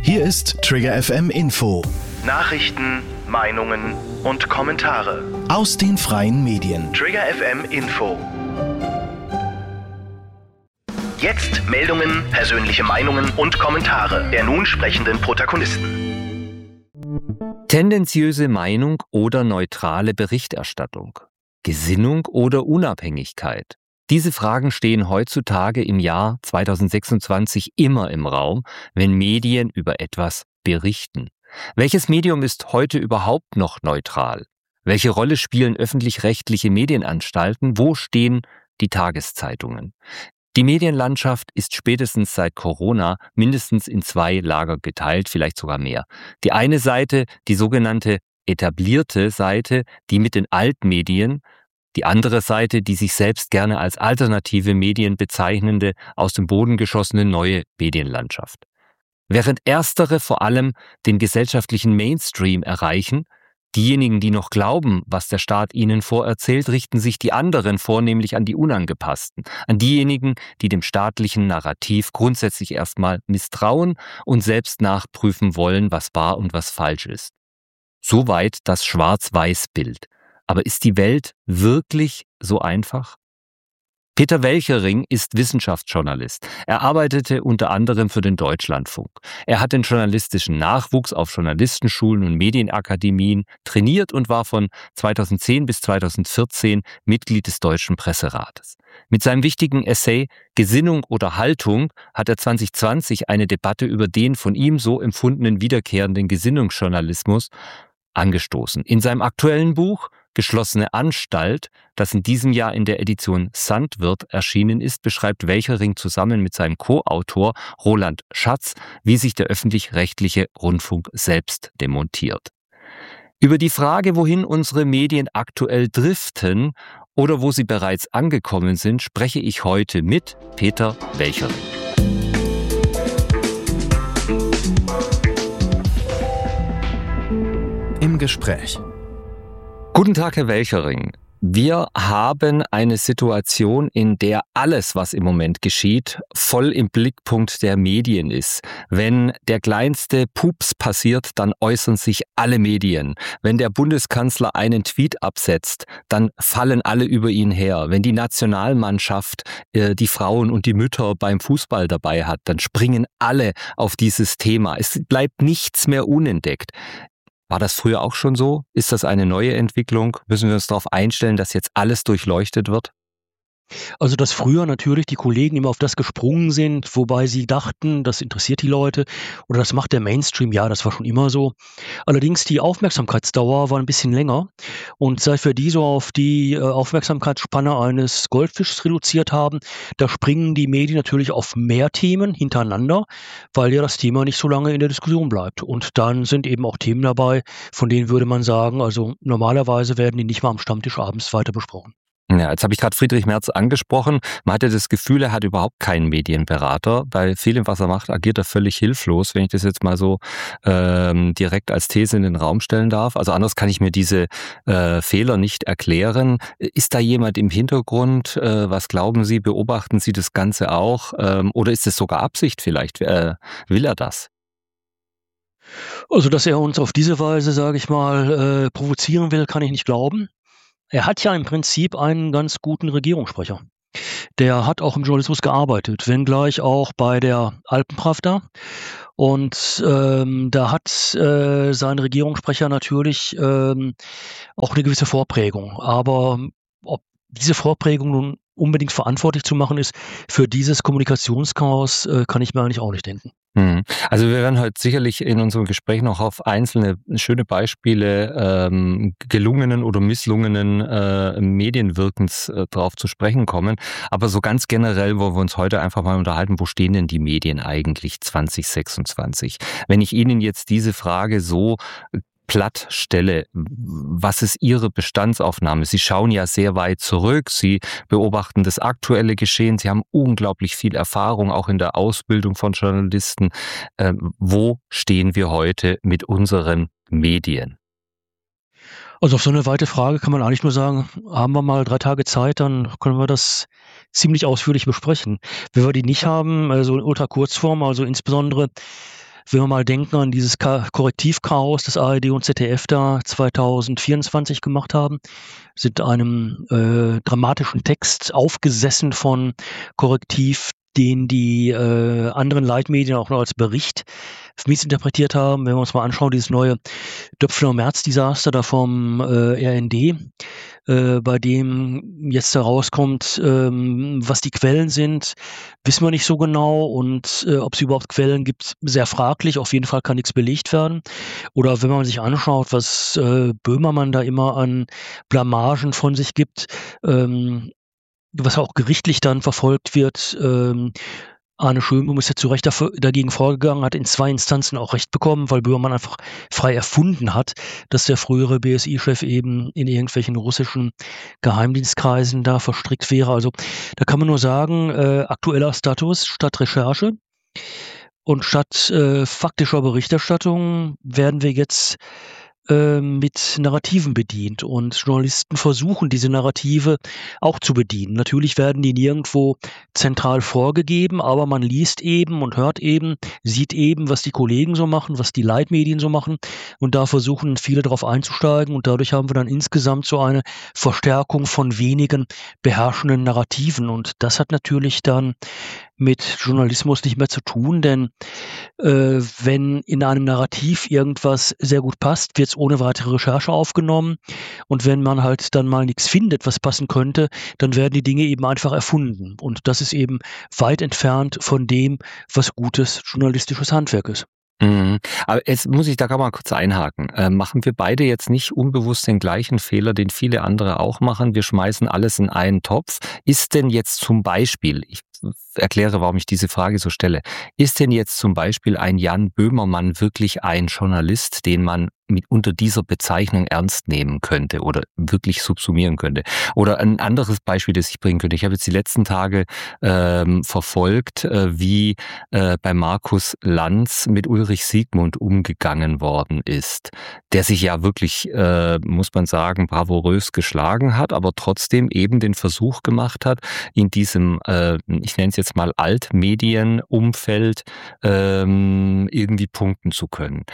Hier ist Trigger FM Info. Nachrichten, Meinungen und Kommentare Aus den freien Medien. Trigger FM Info. Jetzt Meldungen, persönliche Meinungen und Kommentare der nun sprechenden Protagonisten. Tendenziöse Meinung oder neutrale Berichterstattung? Gesinnung oder Unabhängigkeit? Diese Fragen stehen heutzutage im Jahr 2026 immer im Raum, wenn Medien über etwas berichten. Welches Medium ist heute überhaupt noch neutral? Welche Rolle spielen öffentlich-rechtliche Medienanstalten? Wo stehen die Tageszeitungen? Die Medienlandschaft ist spätestens seit Corona mindestens in zwei Lager geteilt, vielleicht sogar mehr. Die eine Seite, die sogenannte etablierte Seite, die mit den Altmedien, die andere Seite, die sich selbst gerne als alternative Medien bezeichnende, aus dem Boden geschossene neue Medienlandschaft. Während erstere vor allem den gesellschaftlichen Mainstream erreichen, diejenigen, die noch glauben, was der Staat ihnen vorerzählt, richten sich die anderen vornehmlich an die Unangepassten, an diejenigen, die dem staatlichen Narrativ grundsätzlich erstmal misstrauen und selbst nachprüfen wollen, was wahr und was falsch ist. Soweit das Schwarz-Weiß-Bild. Aber ist die Welt wirklich so einfach? Peter Welchering ist Wissenschaftsjournalist. Er arbeitete unter anderem für den Deutschlandfunk. Er hat den journalistischen Nachwuchs auf Journalistenschulen und Medienakademien trainiert und war von 2010 bis 2014 Mitglied des Deutschen Presserates. Mit seinem wichtigen Essay Gesinnung oder Haltung hat er 2020 eine Debatte über den von ihm so empfundenen wiederkehrenden Gesinnungsjournalismus angestoßen. In seinem aktuellen Buch Geschlossene Anstalt, das in diesem Jahr in der Edition Sandwirt erschienen ist, beschreibt Welchering zusammen mit seinem Co-Autor Roland Schatz, wie sich der öffentlich-rechtliche Rundfunk selbst demontiert. Über die Frage, wohin unsere Medien aktuell driften oder wo sie bereits angekommen sind, spreche ich heute mit Peter Welchering. Im Gespräch. Guten Tag, Herr Welchering. Wir haben eine Situation, in der alles, was im Moment geschieht, voll im Blickpunkt der Medien ist. Wenn der kleinste Pups passiert, dann äußern sich alle Medien. Wenn der Bundeskanzler einen Tweet absetzt, dann fallen alle über ihn her. Wenn die Nationalmannschaft die Frauen und die Mütter beim Fußball dabei hat, dann springen alle auf dieses Thema. Es bleibt nichts mehr unentdeckt. War das früher auch schon so? Ist das eine neue Entwicklung? Müssen wir uns darauf einstellen, dass jetzt alles durchleuchtet wird? Also, dass früher natürlich die Kollegen immer auf das gesprungen sind, wobei sie dachten, das interessiert die Leute oder das macht der Mainstream, ja, das war schon immer so. Allerdings die Aufmerksamkeitsdauer war ein bisschen länger und seit wir die so auf die Aufmerksamkeitsspanne eines Goldfischs reduziert haben, da springen die Medien natürlich auf mehr Themen hintereinander, weil ja das Thema nicht so lange in der Diskussion bleibt. Und dann sind eben auch Themen dabei, von denen würde man sagen, also normalerweise werden die nicht mal am Stammtisch abends weiter besprochen. Ja, jetzt habe ich gerade Friedrich Merz angesprochen. Man hatte das Gefühl, er hat überhaupt keinen Medienberater. Bei vielem, was er macht, agiert er völlig hilflos, wenn ich das jetzt mal so direkt als These in den Raum stellen darf. Also anders kann ich mir diese Fehler nicht erklären. Ist da jemand im Hintergrund? Was glauben Sie? Beobachten Sie das Ganze auch? Oder ist es sogar Absicht vielleicht? Will er das? Also, dass er uns auf diese Weise, sage ich mal, provozieren will, kann ich nicht glauben. Er hat ja im Prinzip einen ganz guten Regierungssprecher. Der hat auch im Journalismus gearbeitet, wenngleich auch bei der Alpenpravda. Und da hat sein Regierungssprecher natürlich auch eine gewisse Vorprägung. Aber ob diese Vorprägung nun unbedingt verantwortlich zu machen ist für dieses Kommunikationschaos, kann ich mir eigentlich auch nicht denken. Also wir werden heute sicherlich in unserem Gespräch noch auf einzelne schöne Beispiele gelungenen oder misslungenen Medienwirkens drauf zu sprechen kommen. Aber so ganz generell wollen wir uns heute einfach mal unterhalten, wo stehen denn die Medien eigentlich 2026? Wenn ich Ihnen jetzt diese Frage so platt stelle, was ist Ihre Bestandsaufnahme? Sie schauen ja sehr weit zurück, Sie beobachten das aktuelle Geschehen, Sie haben unglaublich viel Erfahrung auch in der Ausbildung von Journalisten. Wo stehen wir heute mit unseren Medien? Also auf so eine weite Frage kann man eigentlich nur sagen, haben wir mal 3 Tage Zeit, dann können wir das ziemlich ausführlich besprechen. Wenn wir die nicht haben, also in Ultrakurzform, also insbesondere Wenn wir mal denken an dieses Korrektivchaos, das ARD und ZDF da 2024 gemacht haben, sind einem dramatischen Text aufgesessen von Korrektiv, den die anderen Leitmedien auch noch als Bericht missinterpretiert haben. Wenn wir uns mal anschauen, dieses neue Döpfner-Merz-Desaster da vom RND, bei dem jetzt herauskommt, was die Quellen sind, wissen wir nicht so genau, und ob es überhaupt Quellen gibt, sehr fraglich. Auf jeden Fall kann nichts belegt werden. Oder wenn man sich anschaut, was Böhmermann da immer an Blamagen von sich gibt, was auch gerichtlich dann verfolgt wird. Arne Schönbohm ist ja zu Recht dagegen vorgegangen, hat in 2 Instanzen auch Recht bekommen, weil Böhmermann einfach frei erfunden hat, dass der frühere BSI-Chef eben in irgendwelchen russischen Geheimdienstkreisen da verstrickt wäre. Also da kann man nur sagen, aktueller Status statt Recherche und statt faktischer Berichterstattung werden wir jetzt mit Narrativen bedient, und Journalisten versuchen, diese Narrative auch zu bedienen. Natürlich werden die nirgendwo zentral vorgegeben, aber man liest eben und hört eben, sieht eben, was die Kollegen so machen, was die Leitmedien so machen, und da versuchen viele darauf einzusteigen, und dadurch haben wir dann insgesamt so eine Verstärkung von wenigen beherrschenden Narrativen, und das hat natürlich dann mit Journalismus nicht mehr zu tun, denn wenn in einem Narrativ irgendwas sehr gut passt, wird es ohne weitere Recherche aufgenommen, und wenn man halt dann mal nichts findet, was passen könnte, dann werden die Dinge eben einfach erfunden, und das ist eben weit entfernt von dem, was gutes journalistisches Handwerk ist. Aber jetzt muss ich da gar mal kurz einhaken. Machen wir beide jetzt nicht unbewusst den gleichen Fehler, den viele andere auch machen? Wir schmeißen alles in einen Topf. Ist denn jetzt zum Beispiel, ich erkläre, warum ich diese Frage so stelle, ist denn jetzt zum Beispiel ein Jan Böhmermann wirklich ein Journalist, den man unter dieser Bezeichnung ernst nehmen könnte oder wirklich subsumieren könnte? Oder ein anderes Beispiel, das ich bringen könnte. Ich habe jetzt die letzten Tage verfolgt, wie bei Markus Lanz mit Ulrich Siegmund umgegangen worden ist, der sich ja wirklich, muss man sagen, bravourös geschlagen hat, aber trotzdem eben den Versuch gemacht hat, in diesem, ich nenne es jetzt mal Altmedienumfeld, irgendwie punkten zu können.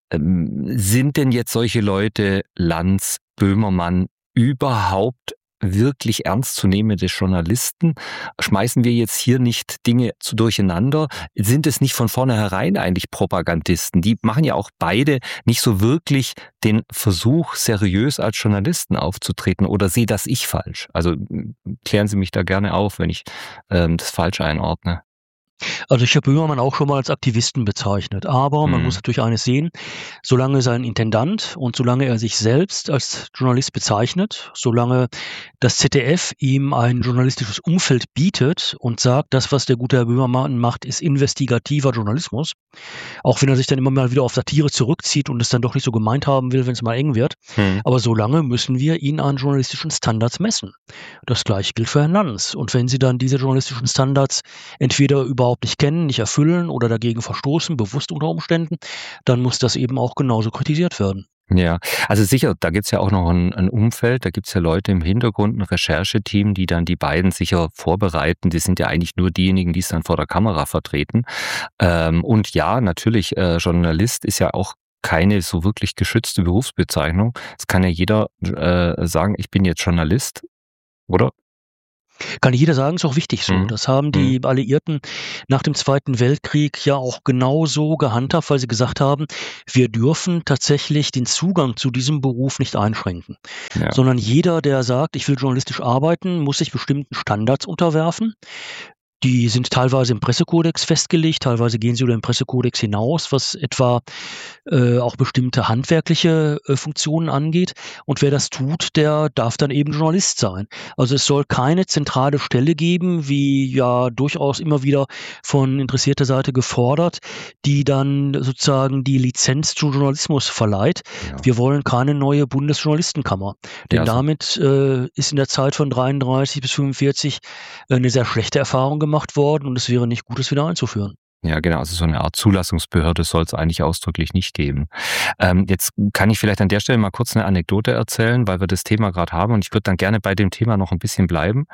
Sind denn jetzt solche Leute, Lanz, Böhmermann, überhaupt wirklich ernstzunehmende Journalisten? Schmeißen wir jetzt hier nicht Dinge durcheinander? Sind es nicht von vornherein eigentlich Propagandisten? Die machen ja auch beide nicht so wirklich den Versuch, seriös als Journalisten aufzutreten. Oder sehe das ich falsch? Also klären Sie mich da gerne auf, wenn ich das falsch einordne. Also ich habe Böhmermann auch schon mal als Aktivisten bezeichnet, aber man muss natürlich eines sehen: Solange sein Intendant und solange er sich selbst als Journalist bezeichnet, solange das ZDF ihm ein journalistisches Umfeld bietet und sagt, das, was der gute Herr Böhmermann macht, ist investigativer Journalismus, auch wenn er sich dann immer mal wieder auf Satire zurückzieht und es dann doch nicht so gemeint haben will, wenn es mal eng wird, aber solange müssen wir ihn an journalistischen Standards messen. Das gleiche gilt für Herrn Lanz, und wenn Sie dann diese journalistischen Standards entweder überhaupt nicht kennen, nicht erfüllen oder dagegen verstoßen, bewusst unter Umständen, dann muss das eben auch genauso kritisiert werden. Ja, also sicher, da gibt's ja auch noch ein Umfeld, da gibt's ja Leute im Hintergrund, ein Rechercheteam, die dann die beiden sicher vorbereiten. Die sind ja eigentlich nur diejenigen, die es dann vor der Kamera vertreten. Und ja, natürlich, Journalist ist ja auch keine so wirklich geschützte Berufsbezeichnung. Es kann ja jeder sagen, ich bin jetzt Journalist, oder? Kann jeder sagen, ist auch wichtig so. Das haben die Alliierten nach dem Zweiten Weltkrieg ja auch genauso gehandhabt, weil sie gesagt haben, wir dürfen tatsächlich den Zugang zu diesem Beruf nicht einschränken, sondern jeder, der sagt, ich will journalistisch arbeiten, muss sich bestimmten Standards unterwerfen. Die sind teilweise im Pressekodex festgelegt, teilweise gehen sie über den Pressekodex hinaus, was etwa auch bestimmte handwerkliche Funktionen angeht. Und wer das tut, der darf dann eben Journalist sein. Also es soll keine zentrale Stelle geben, wie ja durchaus immer wieder von interessierter Seite gefordert, die dann sozusagen die Lizenz zum Journalismus verleiht. Ja. Wir wollen keine neue Bundesjournalistenkammer. Denn damit ist in der Zeit von 33 bis 45 eine sehr schlechte Erfahrung gemacht worden, und es wäre nicht gut, es wieder einzuführen. Ja, genau. Also so eine Art Zulassungsbehörde soll es eigentlich ausdrücklich nicht geben. Jetzt kann ich vielleicht an der Stelle mal kurz eine Anekdote erzählen, weil wir das Thema gerade haben und ich würde dann gerne bei dem Thema noch ein bisschen bleiben.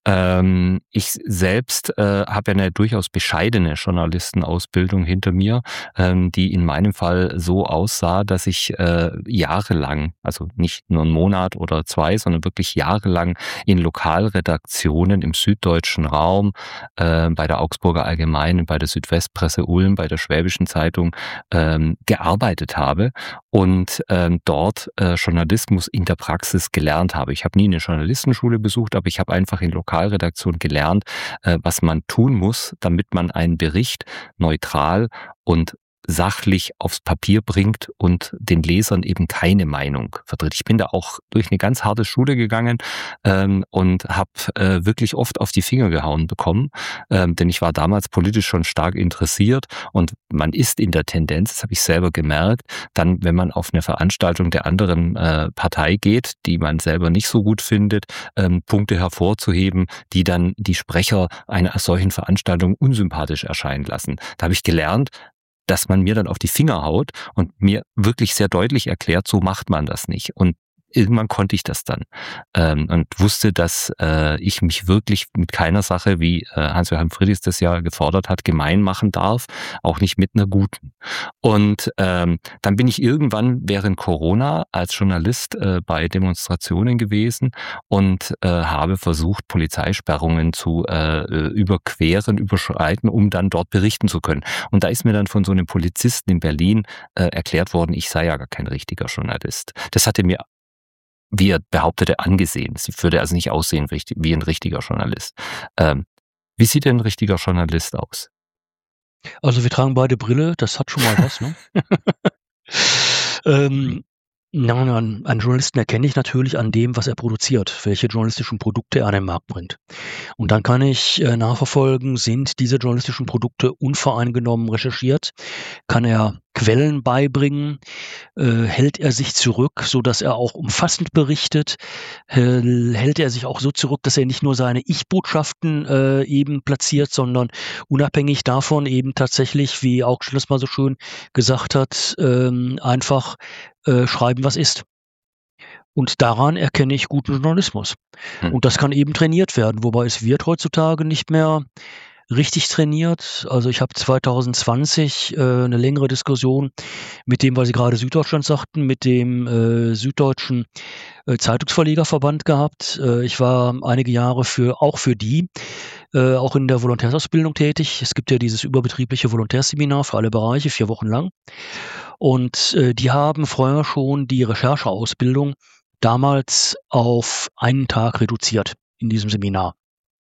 Ich selbst habe ja eine durchaus bescheidene Journalistenausbildung hinter mir, die in meinem Fall so aussah, dass ich jahrelang, also nicht nur einen Monat oder 2, sondern wirklich jahrelang in Lokalredaktionen im süddeutschen Raum, bei der Augsburger Allgemeinen, bei der Südwestpresse Ulm, bei der Schwäbischen Zeitung gearbeitet habe und dort Journalismus in der Praxis gelernt habe. Ich habe nie eine Journalistenschule besucht, aber ich habe einfach in Lokalredaktion gelernt, was man tun muss, damit man einen Bericht neutral und sachlich aufs Papier bringt und den Lesern eben keine Meinung vertritt. Ich bin da auch durch eine ganz harte Schule gegangen und habe wirklich oft auf die Finger gehauen bekommen, denn ich war damals politisch schon stark interessiert und man ist in der Tendenz, das habe ich selber gemerkt, dann, wenn man auf eine Veranstaltung der anderen Partei geht, die man selber nicht so gut findet, Punkte hervorzuheben, die dann die Sprecher einer solchen Veranstaltung unsympathisch erscheinen lassen. Da habe ich gelernt, dass man mir dann auf die Finger haut und mir wirklich sehr deutlich erklärt, so macht man das nicht. Und irgendwann konnte ich das dann und wusste, dass ich mich wirklich mit keiner Sache, wie Hans-Joachim Friedrichs das ja gefordert hat, gemein machen darf, auch nicht mit einer guten. Und dann bin ich irgendwann während Corona als Journalist bei Demonstrationen gewesen und habe versucht, Polizeisperrungen zu überschreiten, um dann dort berichten zu können. Und da ist mir dann von so einem Polizisten in Berlin erklärt worden, ich sei ja gar kein richtiger Journalist. Das hatte mir, wie er behauptete, angesehen. Sie würde also nicht aussehen wie ein richtiger Journalist. Wie sieht denn ein richtiger Journalist aus? Also wir tragen beide Brille, das hat schon mal was, ne? Einen Journalisten erkenne ich natürlich an dem, was er produziert, welche journalistischen Produkte er an den Markt bringt. Und dann kann ich nachverfolgen, sind diese journalistischen Produkte unvoreingenommen recherchiert? Kann er Quellen beibringen? Hält er sich zurück, so dass er auch umfassend berichtet? Hält er sich auch so zurück, dass er nicht nur seine Ich-Botschaften eben platziert, sondern unabhängig davon eben tatsächlich, wie Augstein das mal so schön gesagt hat, einfach schreiben, was ist. Und daran erkenne ich guten Journalismus. Und das kann eben trainiert werden, wobei es wird heutzutage nicht mehr richtig trainiert. Also ich habe 2020 eine längere Diskussion mit dem, weil Sie gerade Süddeutschland sagten, mit dem Süddeutschen Zeitungsverlegerverband gehabt. Ich war einige Jahre auch für die, auch in der Volontärsausbildung tätig. Es gibt ja dieses überbetriebliche Volontärseminar für alle Bereiche, 4 Wochen lang. Und die haben vorher schon die Rechercheausbildung damals auf einen Tag reduziert in diesem Seminar.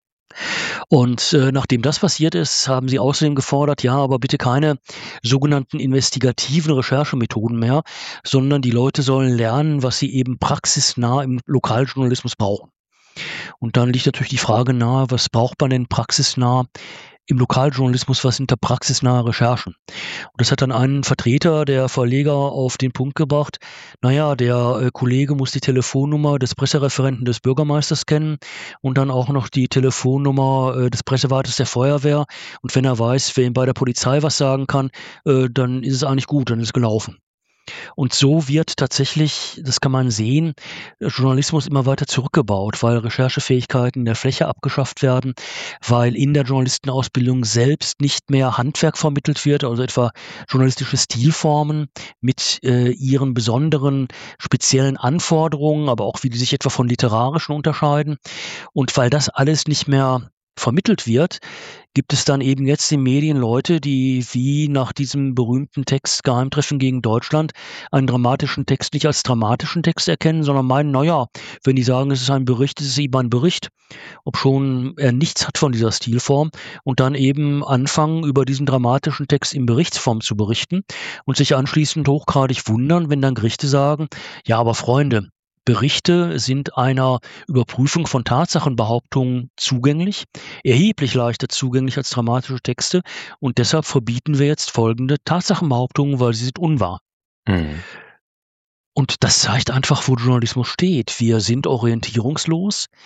Und nachdem das passiert ist, haben sie außerdem gefordert, ja, aber bitte keine sogenannten investigativen Recherchemethoden mehr, sondern die Leute sollen lernen, was sie eben praxisnah im Lokaljournalismus brauchen. Und dann liegt natürlich die Frage nahe, was braucht man denn praxisnah im Lokaljournalismus, was sind da praxisnahe Recherchen? Und das hat dann ein Vertreter der Verleger auf den Punkt gebracht, naja, der Kollege muss die Telefonnummer des Pressereferenten des Bürgermeisters kennen und dann auch noch die Telefonnummer des Pressewartes der Feuerwehr. Und wenn er weiß, wer ihm bei der Polizei was sagen kann, dann ist es eigentlich gut, dann ist es gelaufen. Und so wird tatsächlich, das kann man sehen, Journalismus immer weiter zurückgebaut, weil Recherchefähigkeiten in der Fläche abgeschafft werden, weil in der Journalistenausbildung selbst nicht mehr Handwerk vermittelt wird, also etwa journalistische Stilformen mit ihren besonderen speziellen Anforderungen, aber auch wie die sich etwa von literarischen unterscheiden. Und weil das alles nicht mehr vermittelt wird, gibt es dann eben jetzt in Medien Leute, die wie nach diesem berühmten Text Geheimtreffen gegen Deutschland einen dramatischen Text nicht als dramatischen Text erkennen, sondern meinen, naja, wenn die sagen, es ist ein Bericht, es ist eben ein Bericht, obschon er nichts hat von dieser Stilform und dann eben anfangen, über diesen dramatischen Text in Berichtsform zu berichten und sich anschließend hochgradig wundern, wenn dann Gerichte sagen, ja, aber Freunde, Berichte sind einer Überprüfung von Tatsachenbehauptungen zugänglich, erheblich leichter zugänglich als dramatische Texte und deshalb verbieten wir jetzt folgende Tatsachenbehauptungen, weil sie sind unwahr. Mhm. Und das zeigt einfach, wo Journalismus steht. Wir sind orientierungslos.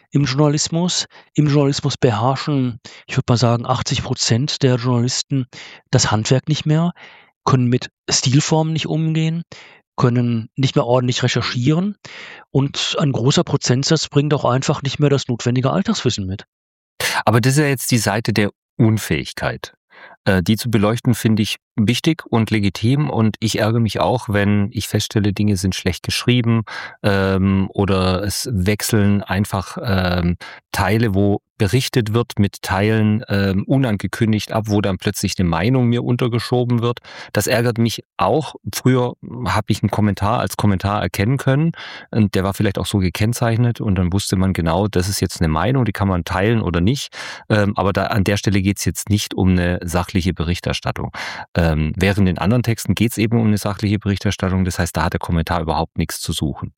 im Journalismus. Im Journalismus beherrschen, ich würde mal sagen, 80% der Journalisten das Handwerk nicht mehr, können mit Stilformen nicht umgehen, können nicht mehr ordentlich recherchieren und ein großer Prozentsatz bringt auch einfach nicht mehr das notwendige Alltagswissen mit. Aber das ist ja jetzt die Seite der Unfähigkeit. Die zu beleuchten, finde ich wichtig und legitim, und ich ärgere mich auch, wenn ich feststelle, Dinge sind schlecht geschrieben, oder es wechseln einfach Teile, wo berichtet wird, mit Teilen unangekündigt ab, wo dann plötzlich eine Meinung mir untergeschoben wird. Das ärgert mich auch. Früher habe ich einen Kommentar als Kommentar erkennen können, und der war vielleicht auch so gekennzeichnet, und dann wusste man genau, das ist jetzt eine Meinung, die kann man teilen oder nicht. Aber an der Stelle geht es jetzt nicht um eine sachliche Berichterstattung. Während in anderen Texten geht es eben um eine sachliche Berichterstattung, das heißt, da hat der Kommentar überhaupt nichts zu suchen.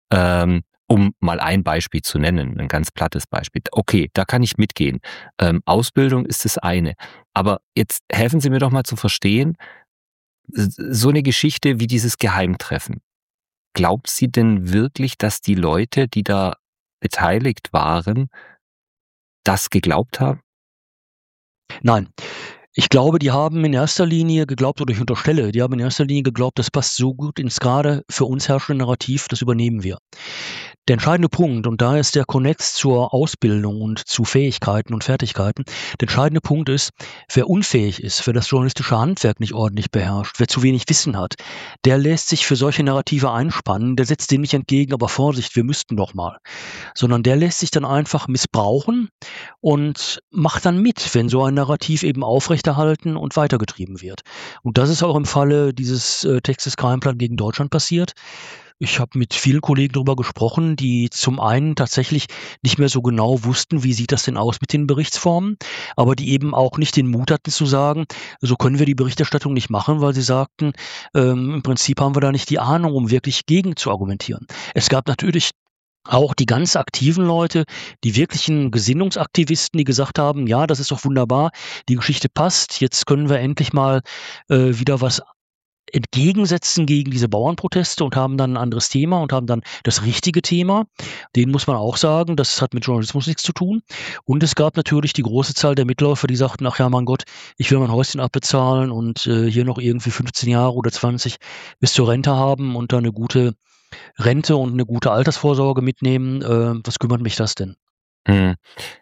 Um mal ein Beispiel zu nennen, ein ganz plattes Beispiel. Okay, da kann ich mitgehen. Ausbildung ist das eine. Aber jetzt helfen Sie mir doch mal zu verstehen, so eine Geschichte wie dieses Geheimtreffen. Glaubt sie denn wirklich, dass die Leute, die da beteiligt waren, das geglaubt haben? Nein. Ich glaube, die haben in erster Linie geglaubt, oder ich unterstelle, die haben in erster Linie geglaubt, das passt so gut ins gerade für uns herrschende Narrativ, das übernehmen wir. Der entscheidende Punkt, und da ist der Connect zur Ausbildung und zu Fähigkeiten und Fertigkeiten, der entscheidende Punkt ist, wer unfähig ist, wer das journalistische Handwerk nicht ordentlich beherrscht, wer zu wenig Wissen hat, der lässt sich für solche Narrative einspannen, der setzt dem nicht entgegen, aber Vorsicht, wir müssten doch mal. Sondern der lässt sich dann einfach missbrauchen und macht dann mit, wenn so ein Narrativ eben aufrechterhalten und weitergetrieben wird. Und das ist auch im Falle dieses Textes Geheimplan gegen Deutschland passiert. Ich habe mit vielen Kollegen darüber gesprochen, die zum einen tatsächlich nicht mehr so genau wussten, wie sieht das denn aus mit den Berichtsformen, aber die eben auch nicht den Mut hatten zu sagen, so können wir die Berichterstattung nicht machen, weil sie sagten, im Prinzip haben wir da nicht die Ahnung, um wirklich gegen zu argumentieren. Es gab natürlich auch die ganz aktiven Leute, die wirklichen Gesinnungsaktivisten, die gesagt haben, ja, das ist doch wunderbar, die Geschichte passt, jetzt können wir endlich mal wieder was entgegensetzen gegen diese Bauernproteste und haben dann ein anderes Thema und haben dann das richtige Thema. Denen muss man auch sagen, das hat mit Journalismus nichts zu tun. Und es gab natürlich die große Zahl der Mitläufer, die sagten, ach ja, mein Gott, ich will mein Häuschen abbezahlen und hier noch irgendwie 15 Jahre oder 20 bis zur Rente haben und dann eine gute Rente und eine gute Altersvorsorge mitnehmen. Was kümmert mich das denn? Hm.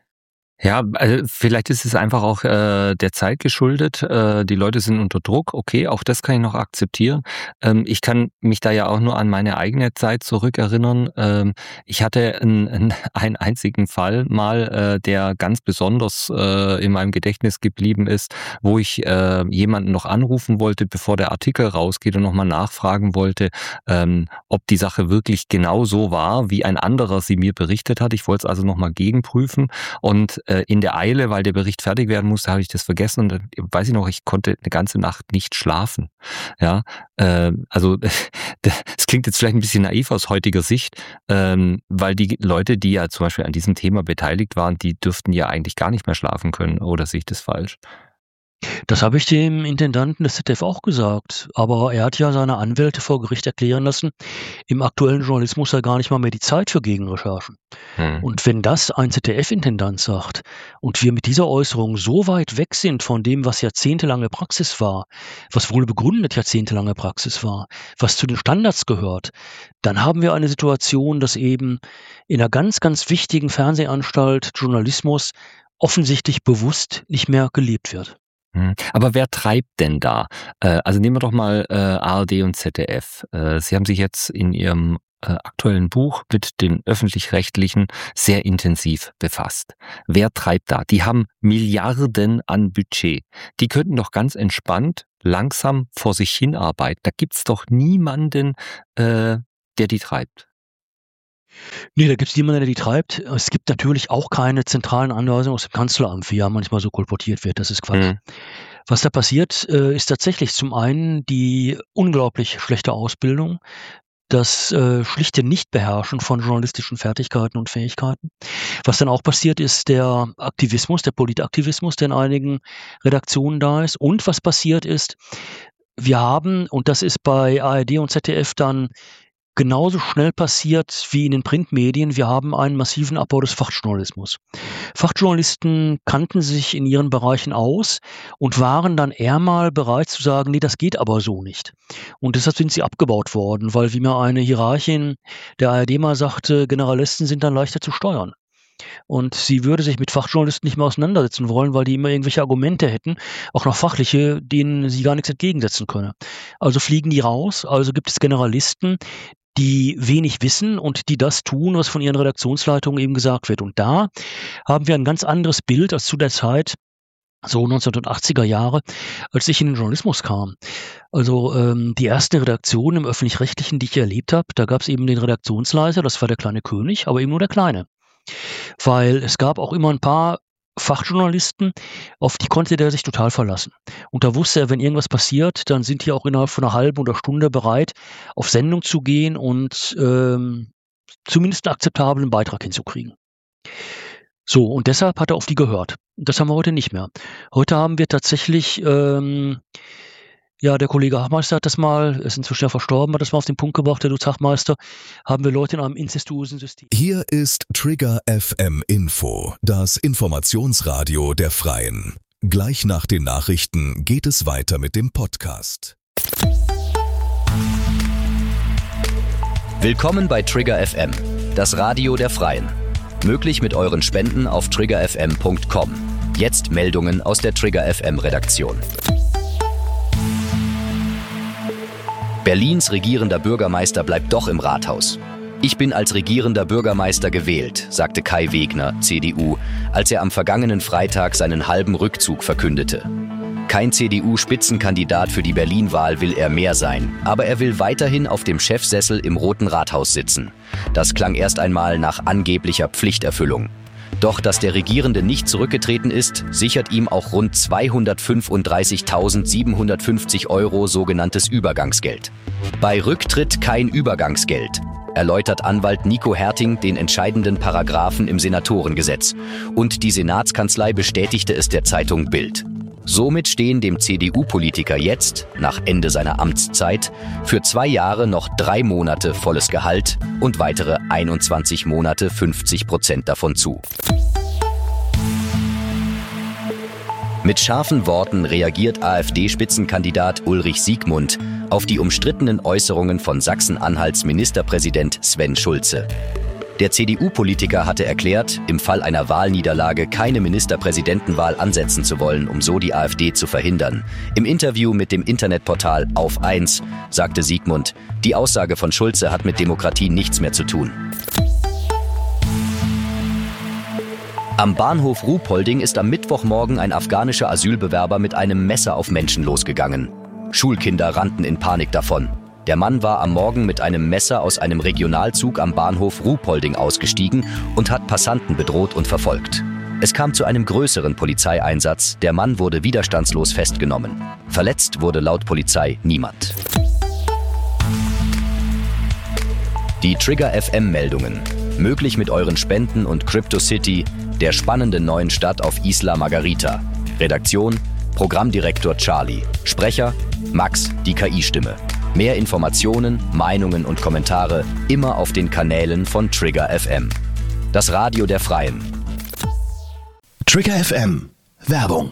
Ja, also vielleicht ist es einfach auch der Zeit geschuldet. Die Leute sind unter Druck. Okay, auch das kann ich noch akzeptieren. Ich kann mich da ja auch nur an meine eigene Zeit zurückerinnern. Ich hatte einen einzigen Fall mal, der ganz besonders in meinem Gedächtnis geblieben ist, wo ich jemanden noch anrufen wollte, bevor der Artikel rausgeht, und nochmal nachfragen wollte, ob die Sache wirklich genau so war, wie ein anderer sie mir berichtet hat. Ich wollte es also nochmal gegenprüfen, und in der Eile, weil der Bericht fertig werden musste, habe ich das vergessen, und dann weiß ich noch, ich konnte eine ganze Nacht nicht schlafen. Ja, also das klingt jetzt vielleicht ein bisschen naiv aus heutiger Sicht, weil die Leute, die ja zum Beispiel an diesem Thema beteiligt waren, die dürften ja eigentlich gar nicht mehr schlafen können, oder sehe ich das falsch? Das habe ich dem Intendanten des ZDF auch gesagt, aber er hat ja seine Anwälte vor Gericht erklären lassen, im aktuellen Journalismus sei gar nicht mal mehr die Zeit für Gegenrecherchen. Und wenn das ein ZDF-Intendant sagt und wir mit dieser Äußerung so weit weg sind von dem, was jahrzehntelange Praxis war, was wohl begründet jahrzehntelange Praxis war, was zu den Standards gehört, dann haben wir eine Situation, dass eben in einer ganz, ganz wichtigen Fernsehanstalt Journalismus offensichtlich bewusst nicht mehr gelebt wird. Aber wer treibt denn da? Also nehmen wir doch mal ARD und ZDF. Sie haben sich jetzt in Ihrem aktuellen Buch mit den Öffentlich-Rechtlichen sehr intensiv befasst. Wer treibt da? Die haben Milliarden an Budget. Die könnten doch ganz entspannt langsam vor sich hinarbeiten. Da gibt's doch niemanden, der die treibt. Nee, da gibt's niemanden, der die treibt. Es gibt natürlich auch keine zentralen Anweisungen aus dem Kanzleramt, wie ja manchmal so kolportiert wird. Das ist Quatsch. Was da passiert, ist tatsächlich zum einen die unglaublich schlechte Ausbildung, das schlichte Nichtbeherrschen von journalistischen Fertigkeiten und Fähigkeiten. Was dann auch passiert, ist der Aktivismus, der Politaktivismus, der in einigen Redaktionen da ist. Und was passiert ist, wir haben, und das ist bei ARD und ZDF dann genauso schnell passiert wie in den Printmedien. Wir haben einen massiven Abbau des Fachjournalismus. Fachjournalisten kannten sich in ihren Bereichen aus und waren dann eher mal bereit zu sagen, nee, das geht aber so nicht. Und deshalb sind sie abgebaut worden, weil, wie mir eine Hierarchin der ARD mal sagte, Generalisten sind dann leichter zu steuern. Und sie würde sich mit Fachjournalisten nicht mehr auseinandersetzen wollen, weil die immer irgendwelche Argumente hätten, auch noch fachliche, denen sie gar nichts entgegensetzen könne. Also fliegen die raus, also gibt es Generalisten, die wenig wissen und die das tun, was von ihren Redaktionsleitungen eben gesagt wird. Und da haben wir ein ganz anderes Bild als zu der Zeit, so 1980er Jahre, als ich in den Journalismus kam. Also die erste Redaktion im Öffentlich-Rechtlichen, die ich erlebt habe, da gab es eben den Redaktionsleiter, das war der kleine König, aber eben nur der Kleine. Weil es gab auch immer ein paar Fachjournalisten, auf die konnte der sich total verlassen. Und da wusste er, wenn irgendwas passiert, dann sind die auch innerhalb von einer halben oder Stunde bereit, auf Sendung zu gehen und zumindest einen akzeptablen Beitrag hinzukriegen. So, und deshalb hat er auf die gehört. Das haben wir heute nicht mehr. Heute haben wir tatsächlich, der Kollege Hachmeister hat das mal, ist inzwischen ja verstorben, hat das mal auf den Punkt gebracht, der Lutz Hachmeister, haben wir Leute in einem inzestuösen System. Hier ist Trigger FM Info, das Informationsradio der Freien. Gleich nach den Nachrichten geht es weiter mit dem Podcast. Willkommen bei Trigger FM, das Radio der Freien. Möglich mit euren Spenden auf triggerfm.com. Jetzt Meldungen aus der Trigger FM Redaktion. Berlins regierender Bürgermeister bleibt doch im Rathaus. Ich bin als regierender Bürgermeister gewählt, sagte Kai Wegner, CDU, als er am vergangenen Freitag seinen halben Rückzug verkündete. Kein CDU-Spitzenkandidat für die Berlin-Wahl will er mehr sein, aber er will weiterhin auf dem Chefsessel im Roten Rathaus sitzen. Das klang erst einmal nach angeblicher Pflichterfüllung. Doch dass der Regierende nicht zurückgetreten ist, sichert ihm auch rund 235.750 € sogenanntes Übergangsgeld. Bei Rücktritt kein Übergangsgeld, erläutert Anwalt Nico Herting den entscheidenden Paragraphen im Senatorengesetz. Und die Senatskanzlei bestätigte es der Zeitung Bild. Somit stehen dem CDU-Politiker jetzt, nach Ende seiner Amtszeit, für 2 Jahre noch 3 Monate volles Gehalt und weitere 21 Monate 50% davon zu. Mit scharfen Worten reagiert AfD-Spitzenkandidat Ulrich Siegmund auf die umstrittenen Äußerungen von Sachsen-Anhalts Ministerpräsident Sven Schulze. Der CDU-Politiker hatte erklärt, im Fall einer Wahlniederlage keine Ministerpräsidentenwahl ansetzen zu wollen, um so die AfD zu verhindern. Im Interview mit dem Internetportal Auf 1 sagte Siegmund, die Aussage von Schulze hat mit Demokratie nichts mehr zu tun. Am Bahnhof Ruhpolding ist am Mittwochmorgen ein afghanischer Asylbewerber mit einem Messer auf Menschen losgegangen. Schulkinder rannten in Panik davon. Der Mann war am Morgen mit einem Messer aus einem Regionalzug am Bahnhof Ruhpolding ausgestiegen und hat Passanten bedroht und verfolgt. Es kam zu einem größeren Polizeieinsatz. Der Mann wurde widerstandslos festgenommen. Verletzt wurde laut Polizei niemand. Die Trigger FM-Meldungen. Möglich mit euren Spenden und Crypto City, der spannenden neuen Stadt auf Isla Margarita. Redaktion: Programmdirektor Charlie. Sprecher: Max, die KI-Stimme. Mehr Informationen, Meinungen und Kommentare immer auf den Kanälen von Trigger FM. Das Radio der Freien. Trigger FM. Werbung.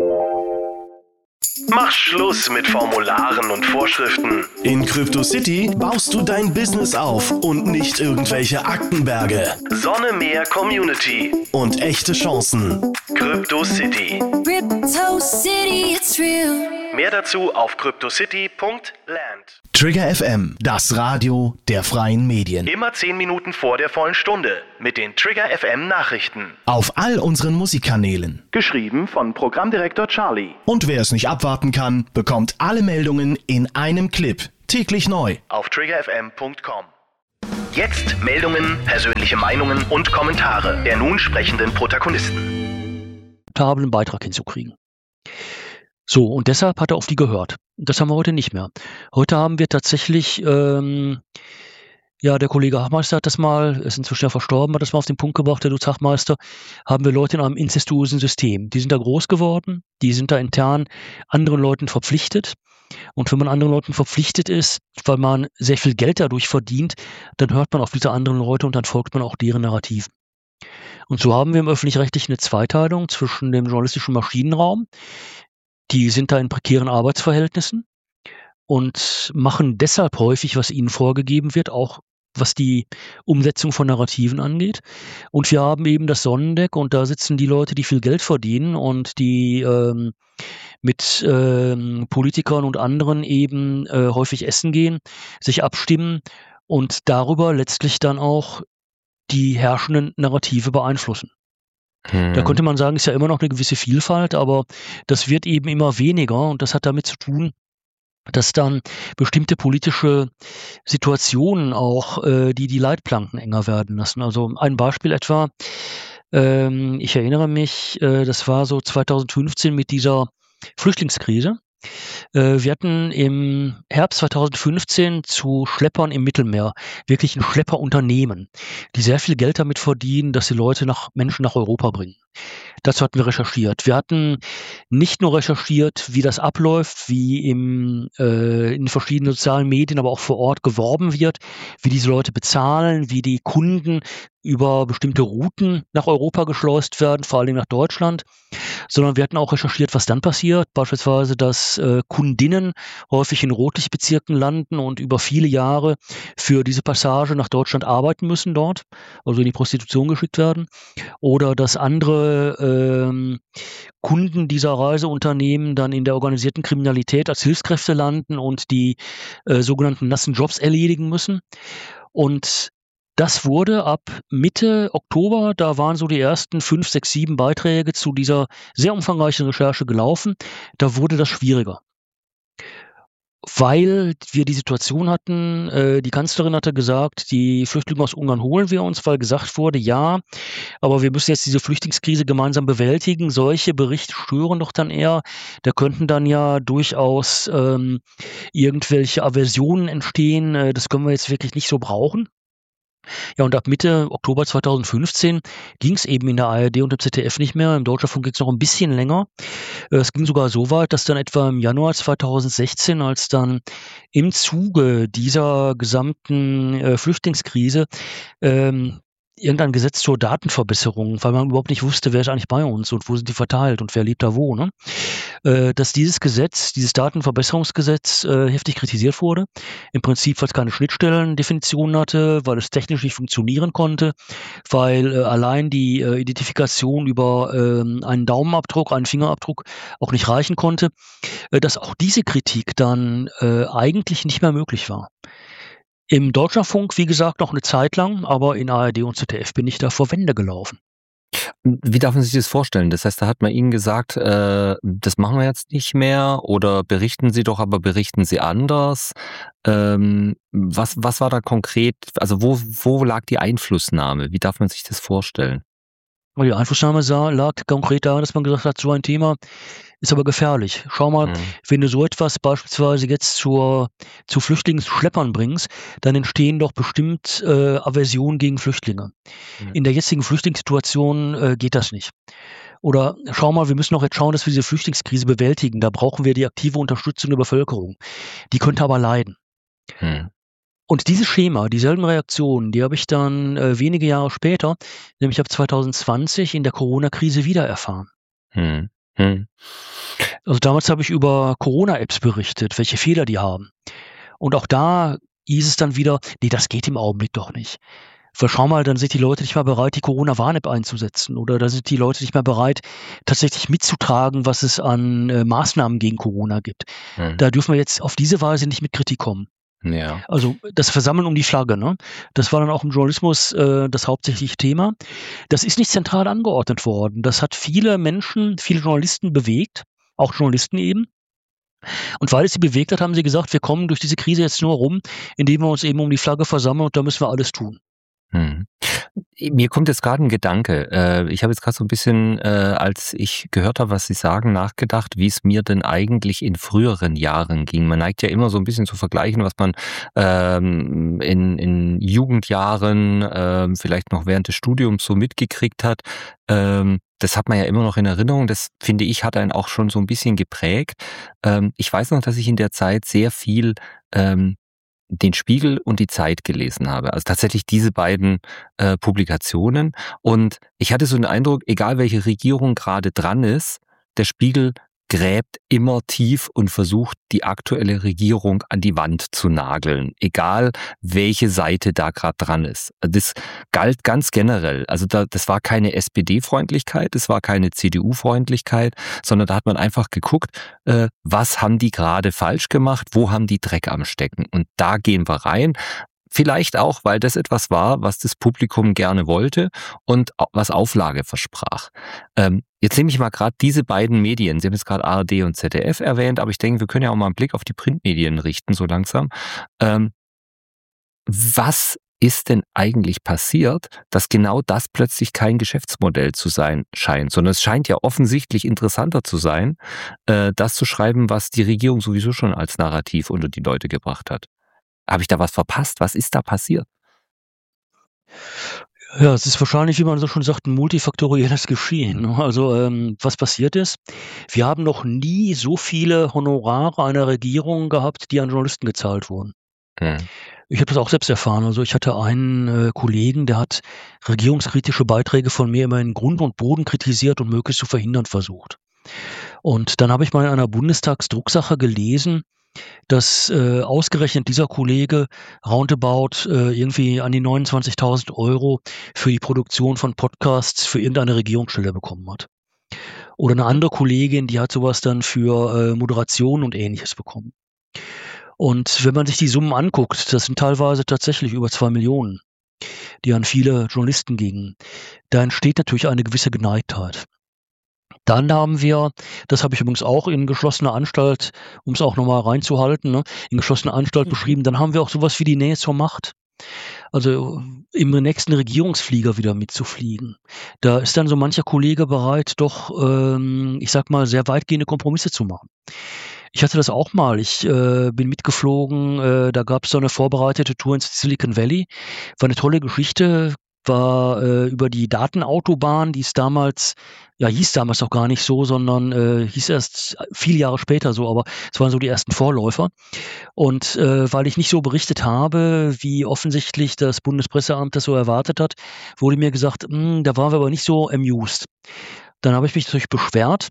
Mach Schluss mit Formularen und Vorschriften. In Crypto City baust du dein Business auf und nicht irgendwelche Aktenberge. Sonne, Meer, Community. Und echte Chancen. Crypto City. Crypto City, it's real. Mehr dazu auf cryptocity.land. Trigger FM, das Radio der freien Medien. Immer 10 Minuten vor der vollen Stunde mit den Trigger FM Nachrichten. Auf all unseren Musikkanälen. Geschrieben von Programmdirektor Charlie. Und wer es nicht abwarten kann, bekommt alle Meldungen in einem Clip. Täglich neu. Auf triggerfm.com. Jetzt Meldungen, persönliche Meinungen und Kommentare der nun sprechenden Protagonisten. Einen Beitrag hinzukriegen. So, und deshalb hat er auf die gehört. Das haben wir heute nicht mehr. Heute haben wir tatsächlich Ja, der Kollege Hachmeister hat das mal, ist inzwischen ja verstorben, hat das mal auf den Punkt gebracht, der Lutz Hachmeister, haben wir Leute in einem inzestuösen System. Die sind da groß geworden, die sind da intern anderen Leuten verpflichtet. Und wenn man anderen Leuten verpflichtet ist, weil man sehr viel Geld dadurch verdient, dann hört man auf diese anderen Leute und dann folgt man auch deren Narrativen. Und so haben wir im Öffentlich-Rechtlichen eine Zweiteilung zwischen dem journalistischen Maschinenraum. Die sind da in prekären Arbeitsverhältnissen und machen deshalb häufig, was ihnen vorgegeben wird, auch was die Umsetzung von Narrativen angeht. Und wir haben eben das Sonnendeck und da sitzen die Leute, die viel Geld verdienen und die mit Politikern und anderen eben häufig essen gehen, sich abstimmen und darüber letztlich dann auch die herrschenden Narrative beeinflussen. Da könnte man sagen, ist ja immer noch eine gewisse Vielfalt, aber das wird eben immer weniger und das hat damit zu tun, dass dann bestimmte politische Situationen auch die Leitplanken enger werden lassen. Also ein Beispiel etwa, ich erinnere mich, das war so 2015 mit dieser Flüchtlingskrise. Wir hatten im Herbst 2015 zu Schleppern im Mittelmeer wirklich ein Schlepperunternehmen, die sehr viel Geld damit verdienen, dass sie Menschen nach Europa bringen. Dazu hatten wir recherchiert. Wir hatten nicht nur recherchiert, wie das abläuft, wie in verschiedenen sozialen Medien, aber auch vor Ort geworben wird, wie diese Leute bezahlen, wie die Kunden über bestimmte Routen nach Europa geschleust werden, vor allem nach Deutschland, sondern wir hatten auch recherchiert, was dann passiert, beispielsweise, dass Kundinnen häufig in Rotlichtbezirken landen und über viele Jahre für diese Passage nach Deutschland arbeiten müssen dort, also in die Prostitution geschickt werden, oder dass andere Kunden dieser Reiseunternehmen dann in der organisierten Kriminalität als Hilfskräfte landen und die sogenannten nassen Jobs erledigen müssen. Und das wurde ab Mitte Oktober, da waren so die ersten 5, 6, 7 Beiträge zu dieser sehr umfangreichen Recherche gelaufen, da wurde das schwieriger. Weil wir die Situation hatten, die Kanzlerin hatte gesagt, die Flüchtlinge aus Ungarn holen wir uns, weil gesagt wurde, ja, aber wir müssen jetzt diese Flüchtlingskrise gemeinsam bewältigen. Solche Berichte stören doch dann eher. Da könnten dann ja durchaus irgendwelche Aversionen entstehen. Das können wir jetzt wirklich nicht so brauchen. Ja, und ab Mitte Oktober 2015 ging es eben in der ARD und im ZDF nicht mehr. Im Deutschlandfunk ging es noch ein bisschen länger. Es ging sogar so weit, dass dann etwa im Januar 2016, als dann im Zuge dieser gesamten Flüchtlingskrise irgendein Gesetz zur Datenverbesserung, weil man überhaupt nicht wusste, wer ist eigentlich bei uns und wo sind die verteilt und wer lebt da wo, ne? Dass dieses Gesetz, dieses Datenverbesserungsgesetz heftig kritisiert wurde. Im Prinzip, weil es keine Schnittstellendefinition hatte, weil es technisch nicht funktionieren konnte, weil allein die Identifikation über einen Daumenabdruck, einen Fingerabdruck auch nicht reichen konnte, dass auch diese Kritik dann eigentlich nicht mehr möglich war. Im Deutschlandfunk, wie gesagt, noch eine Zeit lang, aber in ARD und ZDF bin ich da vor Wände gelaufen. Wie darf man sich das vorstellen? Das heißt, da hat man Ihnen gesagt, das machen wir jetzt nicht mehr oder berichten Sie doch, aber berichten Sie anders. Was war da konkret, also wo lag die Einflussnahme? Wie darf man sich das vorstellen? Die Einflussnahme lag konkret daran, dass man gesagt hat, so ein Thema ist aber gefährlich. Schau mal, wenn du so etwas beispielsweise jetzt zu Flüchtlingsschleppern bringst, dann entstehen doch bestimmt Aversionen gegen Flüchtlinge. In der jetzigen Flüchtlingssituation geht das nicht. Oder schau mal, wir müssen doch jetzt schauen, dass wir diese Flüchtlingskrise bewältigen. Da brauchen wir die aktive Unterstützung der Bevölkerung. Die könnte aber leiden. Und dieses Schema, dieselben Reaktionen, die habe ich dann wenige Jahre später, nämlich ab 2020 in der Corona-Krise wieder erfahren. Also damals habe ich über Corona-Apps berichtet, welche Fehler die haben. Und auch da hieß es dann wieder, nee, das geht im Augenblick doch nicht. Weil schau mal, dann sind die Leute nicht mehr bereit, die Corona-Warn-App einzusetzen. Oder da sind die Leute nicht mehr bereit, tatsächlich mitzutragen, was es an Maßnahmen gegen Corona gibt. Da dürfen wir jetzt auf diese Weise nicht mit Kritik kommen. Ja. Also das Versammeln um die Flagge, ne? Das war dann auch im Journalismus das hauptsächliche Thema. Das ist nicht zentral angeordnet worden. Das hat viele Menschen, viele Journalisten bewegt, auch Journalisten eben. Und weil es sie bewegt hat, haben sie gesagt, wir kommen durch diese Krise jetzt nur rum, indem wir uns eben um die Flagge versammeln und da müssen wir alles tun. Mir kommt jetzt gerade ein Gedanke. Ich habe jetzt gerade so ein bisschen, als ich gehört habe, was Sie sagen, nachgedacht, wie es mir denn eigentlich in früheren Jahren ging. Man neigt ja immer so ein bisschen zu vergleichen, was man in Jugendjahren, vielleicht noch während des Studiums so mitgekriegt hat. Das hat man ja immer noch in Erinnerung. Das, finde ich, hat einen auch schon so ein bisschen geprägt. Ich weiß noch, dass ich in der Zeit sehr viel den Spiegel und die Zeit gelesen habe. Also tatsächlich diese beiden Publikationen. Und ich hatte so den Eindruck, egal welche Regierung gerade dran ist, der Spiegel gräbt immer tief und versucht, die aktuelle Regierung an die Wand zu nageln, egal welche Seite da gerade dran ist. Das galt ganz generell. Also das war keine SPD-Freundlichkeit, das war keine CDU-Freundlichkeit, sondern da hat man einfach geguckt, was haben die gerade falsch gemacht, wo haben die Dreck am Stecken. Und da gehen wir rein. Vielleicht auch, weil das etwas war, was das Publikum gerne wollte und was Auflage versprach. Jetzt nehme ich mal gerade diese beiden Medien, Sie haben jetzt gerade ARD und ZDF erwähnt, aber ich denke, wir können ja auch mal einen Blick auf die Printmedien richten, so langsam. Was ist denn eigentlich passiert, dass genau das plötzlich kein Geschäftsmodell zu sein scheint, sondern es scheint ja offensichtlich interessanter zu sein, das zu schreiben, was die Regierung sowieso schon als Narrativ unter die Leute gebracht hat. Habe ich da was verpasst? Was ist da passiert? Ja, es ist wahrscheinlich, wie man so schon sagt, ein multifaktorielles Geschehen, ne? Also, was passiert ist, wir haben noch nie so viele Honorare einer Regierung gehabt, die an Journalisten gezahlt wurden. Mhm. Ich habe das auch selbst erfahren. Also, ich hatte einen Kollegen, der hat regierungskritische Beiträge von mir immer in Grund und Boden kritisiert und möglichst zu verhindern versucht. Und dann habe ich mal in einer Bundestagsdrucksache gelesen, dass ausgerechnet dieser Kollege roundabout irgendwie an die 29.000 € für die Produktion von Podcasts für irgendeine Regierungsstelle bekommen hat. Oder eine andere Kollegin, die hat sowas dann für Moderation und Ähnliches bekommen. Und wenn man sich die Summen anguckt, das sind teilweise tatsächlich über 2 Millionen, die an viele Journalisten gingen. Da entsteht natürlich eine gewisse Geneigtheit. Dann haben wir, das habe ich übrigens auch in geschlossener Anstalt, um es auch noch mal reinzuhalten, ne, in geschlossener Anstalt beschrieben, dann haben wir auch sowas wie die Nähe zur Macht. Also, im nächsten Regierungsflieger wieder mitzufliegen. Da ist dann so mancher Kollege bereit, doch, ich sage mal, sehr weitgehende Kompromisse zu machen. Ich hatte das auch mal. Ich bin mitgeflogen, da gab's so eine vorbereitete Tour ins Silicon Valley. War eine tolle Geschichte, war über die Datenautobahn, die es damals hieß damals noch gar nicht so, sondern hieß erst viele Jahre später so, aber es waren so die ersten Vorläufer. Und weil ich nicht so berichtet habe, wie offensichtlich das Bundespresseamt das so erwartet hat, wurde mir gesagt, da waren wir aber nicht so amused. Dann habe ich mich natürlich beschwert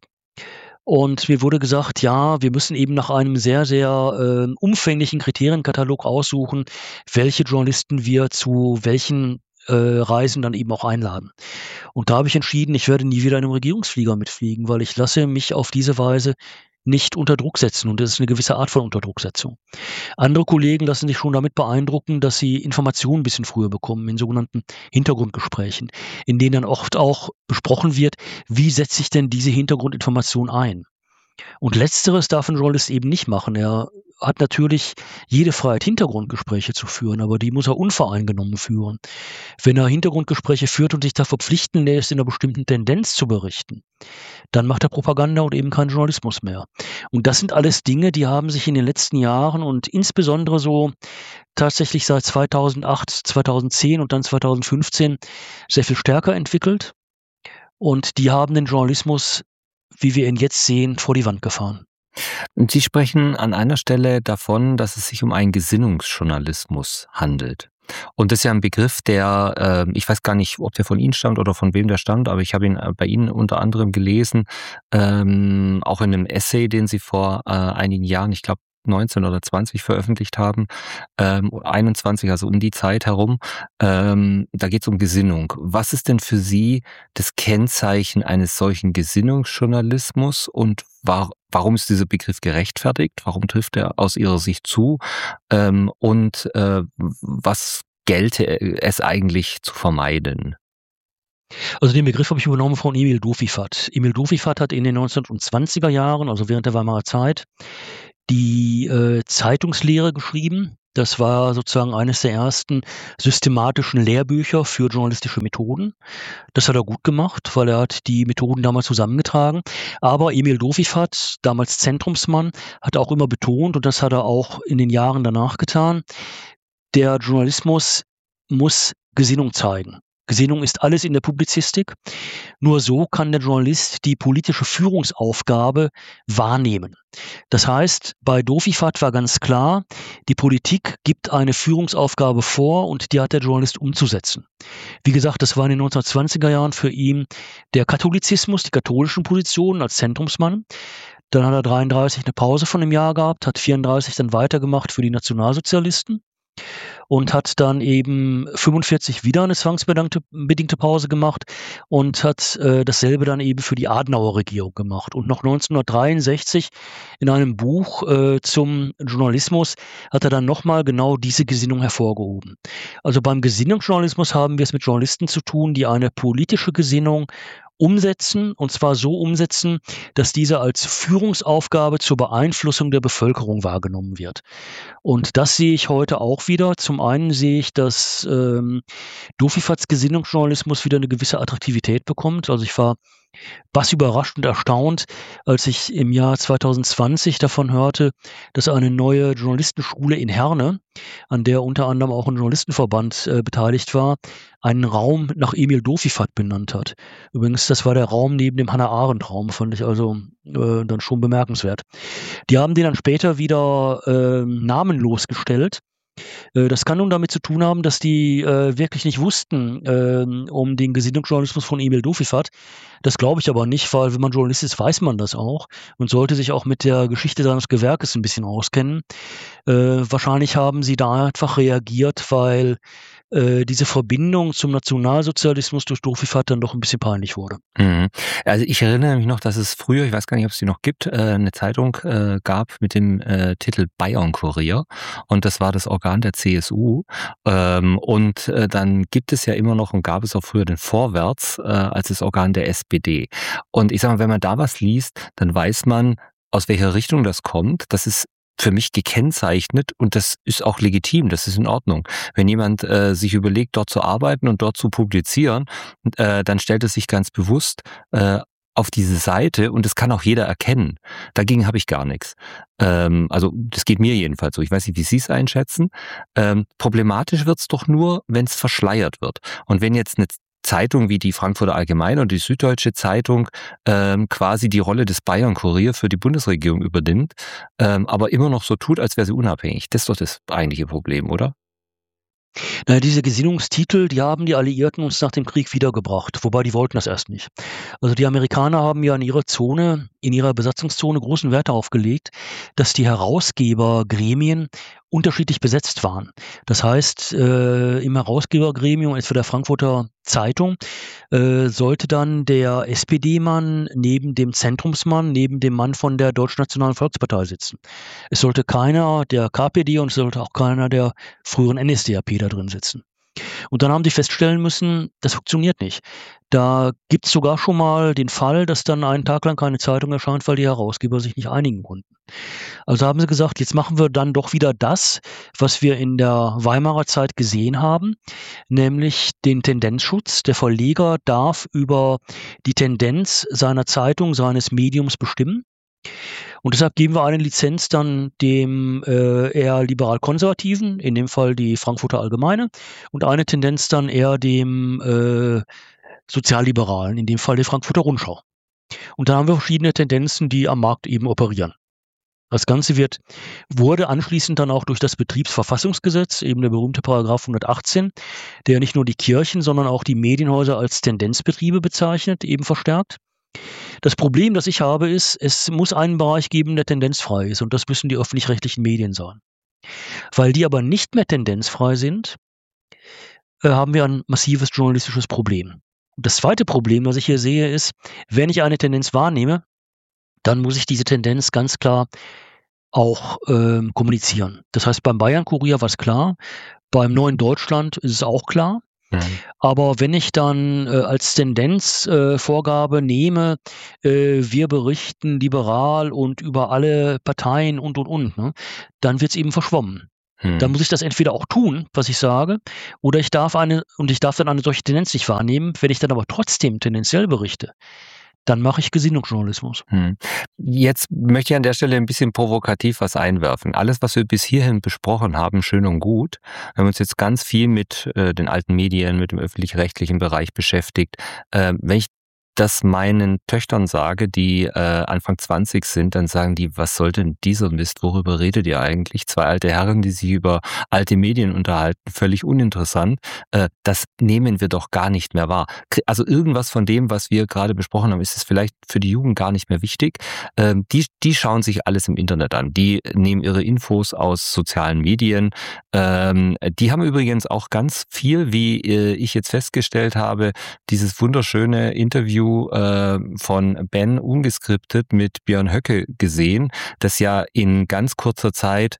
und mir wurde gesagt, ja, wir müssen eben nach einem sehr, sehr umfänglichen Kriterienkatalog aussuchen, welche Journalisten wir zu welchen Reisen dann eben auch einladen. Und da habe ich entschieden, ich werde nie wieder in einem Regierungsflieger mitfliegen, weil ich lasse mich auf diese Weise nicht unter Druck setzen und das ist eine gewisse Art von Unterdrucksetzung. Andere Kollegen lassen sich schon damit beeindrucken, dass sie Informationen ein bisschen früher bekommen, in sogenannten Hintergrundgesprächen, in denen dann oft auch besprochen wird, wie setze ich denn diese Hintergrundinformation ein? Und Letzteres darf ein Journalist eben nicht machen. Er hat natürlich jede Freiheit, Hintergrundgespräche zu führen, aber die muss er unvoreingenommen führen. Wenn er Hintergrundgespräche führt und sich da verpflichten lässt, in einer bestimmten Tendenz zu berichten, dann macht er Propaganda und eben keinen Journalismus mehr. Und das sind alles Dinge, die haben sich in den letzten Jahren und insbesondere so tatsächlich seit 2008, 2010 und dann 2015 sehr viel stärker entwickelt. Und die haben den Journalismus, wie wir ihn jetzt sehen, vor die Wand gefahren. Und Sie sprechen an einer Stelle davon, dass es sich um einen Gesinnungsjournalismus handelt. Und das ist ja ein Begriff, der, ich weiß gar nicht, ob der von Ihnen stammt oder von wem der stammt, aber ich habe ihn bei Ihnen unter anderem gelesen, auch in einem Essay, den Sie vor einigen Jahren, ich glaube 19 oder 20 veröffentlicht haben, 21, also um die Zeit herum. Da geht es um Gesinnung. Was ist denn für Sie das Kennzeichen eines solchen Gesinnungsjournalismus und warum ist dieser Begriff gerechtfertigt? Warum trifft er aus Ihrer Sicht zu? Und was gelte es eigentlich zu vermeiden? Also den Begriff habe ich übernommen von Emil Dufifat. Emil Dufifat hat in den 1920er Jahren, also während der Weimarer Zeit, die Zeitungslehre geschrieben. Das war sozusagen eines der ersten systematischen Lehrbücher für journalistische Methoden. Das hat er gut gemacht, weil er hat die Methoden damals zusammengetragen. Aber Emil Dovifat, damals Zentrumsmann, hat auch immer betont, und das hat er auch in den Jahren danach getan, der Journalismus muss Gesinnung zeigen. Gesinnung ist alles in der Publizistik. Nur so kann der Journalist die politische Führungsaufgabe wahrnehmen. Das heißt, bei Dovifat war ganz klar, die Politik gibt eine Führungsaufgabe vor und die hat der Journalist umzusetzen. Wie gesagt, das war in den 1920er Jahren für ihn der Katholizismus, die katholischen Positionen als Zentrumsmann. Dann hat er 1933 eine Pause von einem Jahr gehabt, hat 1934 dann weitergemacht für die Nationalsozialisten. Und hat dann eben 1945 wieder eine zwangsbedingte Pause gemacht und hat dasselbe dann eben für die Adenauer-Regierung gemacht. Und noch 1963 in einem Buch zum Journalismus hat er dann nochmal genau diese Gesinnung hervorgehoben. Also beim Gesinnungsjournalismus haben wir es mit Journalisten zu tun, die eine politische Gesinnung umsetzen, und zwar so umsetzen, dass diese als Führungsaufgabe zur Beeinflussung der Bevölkerung wahrgenommen wird. Und das sehe ich heute auch wieder. Zum einen sehe ich, dass Dovifats Gesinnungsjournalismus wieder eine gewisse Attraktivität bekommt. Also ich war überrascht und erstaunt, als ich im Jahr 2020 davon hörte, dass eine neue Journalistenschule in Herne, an der unter anderem auch ein Journalistenverband beteiligt war, einen Raum nach Emil Dovifat benannt hat. Übrigens, das war der Raum neben dem Hannah-Arendt-Raum, fand ich also dann schon bemerkenswert. Die haben den dann später wieder namenlos gestellt. Das kann nun damit zu tun haben, dass die wirklich nicht wussten um den Gesinnungsjournalismus von Emil Dovifat. Das glaube ich aber nicht, weil wenn man Journalist ist, weiß man das auch und sollte sich auch mit der Geschichte seines Gewerkes ein bisschen auskennen. Wahrscheinlich haben sie da einfach reagiert, weil diese Verbindung zum Nationalsozialismus durch Dovifat dann doch ein bisschen peinlich wurde. Mhm. Also ich erinnere mich noch, dass es früher, ich weiß gar nicht, ob es die noch gibt, eine Zeitung gab mit dem Titel Bayern-Kurier, und das war das Organ der CSU, und dann gibt es ja immer noch und gab es auch früher den Vorwärts als das Organ der SPD. Und ich sage mal, wenn man da was liest, dann weiß man, aus welcher Richtung das kommt. Das ist für mich gekennzeichnet und das ist auch legitim, das ist in Ordnung. Wenn jemand sich überlegt, dort zu arbeiten und dort zu publizieren, dann stellt es sich ganz bewusst auf diese Seite, und das kann auch jeder erkennen. Dagegen habe ich gar nichts. Also das geht mir jedenfalls so. Ich weiß nicht, wie Sie es einschätzen. Problematisch wird es doch nur, wenn es verschleiert wird. Und wenn jetzt eine Zeitung wie die Frankfurter Allgemeine und die Süddeutsche Zeitung quasi die Rolle des Bayern-Kurier für die Bundesregierung übernimmt, aber immer noch so tut, als wäre sie unabhängig. Das ist doch das eigentliche Problem, oder? Naja, diese Gesinnungstitel, die haben die Alliierten uns nach dem Krieg wiedergebracht, wobei die wollten das erst nicht. Also die Amerikaner haben ja in ihrer Besatzungszone großen Wert darauf gelegt, dass die Herausgebergremien unterschiedlich besetzt waren. Das heißt, im Herausgebergremium, etwa der Frankfurter Zeitung, sollte dann der SPD-Mann neben dem Zentrumsmann, neben dem Mann von der Deutschnationalen Volkspartei sitzen. Es sollte keiner der KPD und es sollte auch keiner der früheren NSDAP da drin sitzen. Und dann haben die feststellen müssen, das funktioniert nicht. Da gibt es sogar schon mal den Fall, dass dann einen Tag lang keine Zeitung erscheint, weil die Herausgeber sich nicht einigen konnten. Also haben sie gesagt, jetzt machen wir dann doch wieder das, was wir in der Weimarer Zeit gesehen haben, nämlich den Tendenzschutz. Der Verleger darf über die Tendenz seiner Zeitung, seines Mediums bestimmen. Und deshalb geben wir eine Lizenz dann dem eher liberal-konservativen, in dem Fall die Frankfurter Allgemeine, und eine Tendenz dann eher dem Sozialliberalen, in dem Fall die Frankfurter Rundschau. Und da haben wir verschiedene Tendenzen, die am Markt eben operieren. Das Ganze wurde anschließend dann auch durch das Betriebsverfassungsgesetz, eben der berühmte Paragraph 118, der nicht nur die Kirchen, sondern auch die Medienhäuser als Tendenzbetriebe bezeichnet, eben verstärkt. Das Problem, das ich habe, ist, es muss einen Bereich geben, der tendenzfrei ist, und das müssen die öffentlich-rechtlichen Medien sein. Weil die aber nicht mehr tendenzfrei sind, haben wir ein massives journalistisches Problem. Und das zweite Problem, was ich hier sehe, ist, wenn ich eine Tendenz wahrnehme, dann muss ich diese Tendenz ganz klar auch kommunizieren. Das heißt, beim Bayern-Kurier war es klar, beim Neuen Deutschland ist es auch klar. Aber wenn ich dann als Tendenzvorgabe nehme, wir berichten liberal und über alle Parteien und, ne, dann wird es eben verschwommen. Dann muss ich das entweder auch tun, was ich sage, oder ich darf dann eine solche Tendenz nicht wahrnehmen. Wenn ich dann aber trotzdem tendenziell berichte, dann mache ich Gesinnungsjournalismus. Jetzt möchte ich an der Stelle ein bisschen provokativ was einwerfen. Alles, was wir bis hierhin besprochen haben, schön und gut. Wir haben uns jetzt ganz viel mit den alten Medien, mit dem öffentlich-rechtlichen Bereich beschäftigt. Wenn ich das meinen Töchtern sage, die Anfang 20 sind, dann sagen die, was soll denn dieser Mist, worüber redet ihr eigentlich? Zwei alte Herren, die sich über alte Medien unterhalten, völlig uninteressant. Das nehmen wir doch gar nicht mehr wahr. Also irgendwas von dem, was wir gerade besprochen haben, ist es vielleicht für die Jugend gar nicht mehr wichtig. Die schauen sich alles im Internet an. Die nehmen ihre Infos aus sozialen Medien. Die haben übrigens auch ganz viel, wie ich jetzt festgestellt habe, dieses wunderschöne Interview von Ben ungeskriptet mit Björn Höcke gesehen, das ja in ganz kurzer Zeit